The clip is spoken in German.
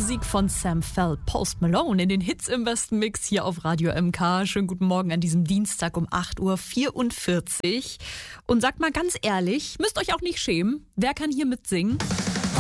Musik von Sam Fell, Post Malone in den Hits im besten Mix hier auf Radio MK. Schönen guten Morgen an diesem Dienstag um 8:44 Uhr. Und sagt mal ganz ehrlich, müsst euch auch nicht schämen, wer kann hier mitsingen?